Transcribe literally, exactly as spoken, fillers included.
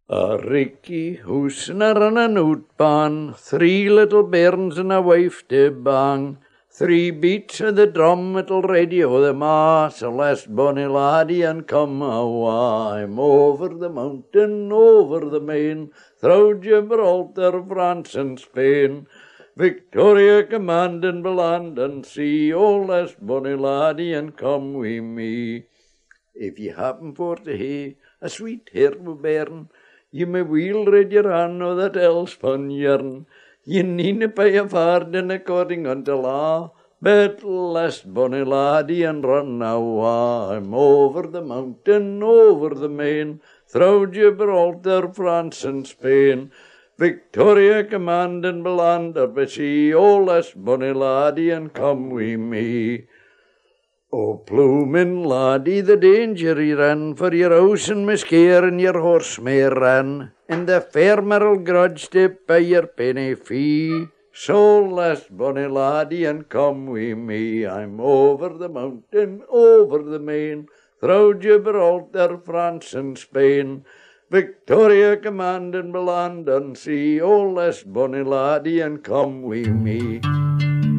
A Ricky Hoosner and an outban, three little bairns and a wife to bang, three beats of the drum, it'll radio the mass, so less bonny laddie and come awa. I'm over the mountain, over the main, through Gibraltar, France and Spain. Victoria commanding the land and sea, oh less bonny laddie and come wi' me. If ye happen for to hae a sweet hair bairn, ye may weel rid your hand o' that elspun yarn. Ye needna pay a farden according unto law, but less bonny laddie and run awa. I'm over the mountain, over the main, through Gibraltar, France and Spain. Victoria commanding the land of the sea, oh less bonny laddie and come wi' me. O ploomin' laddie, the danger ye ran, for your house and miscare and your horse may ran, and the farmer'll grudge to pay your penny fee. So less bonny laddie and come wi' me. I'm over the mountain, over the main, through Gibraltar, France and Spain. Victoria commanding the land and sea, oh less bonny laddie and come wi' me.